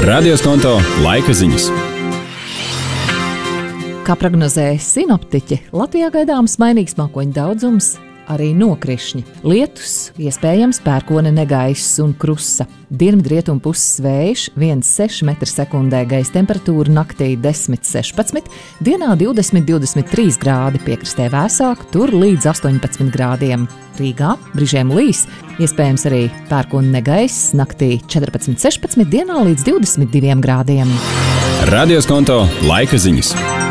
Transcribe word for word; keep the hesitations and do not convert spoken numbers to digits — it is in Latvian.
Radioskonto laika ziņas. Kā prognozē sinoptiķi, Latvijā gaidāms mainīgs mākoņu daudzums, arī nokrišņi. Lietus, iespējams pērkona negaiss un krusa. Dienvidrietumu puses vējš viens komats seši metri sekundē, gaisa temperatūra naktī desmit sešpadsmit, dienā divdesmit divdesmit trīs grādi, piekrastē vēsāk, tur līdz astoņpadsmit grādiem. Rīgā brīžiem līs, iespējams arī pērkona negaiss, naktī četrpadsmit sešpadsmit, dienā līdz divdesmit diviem grādiem. Radioskonto laika ziņas.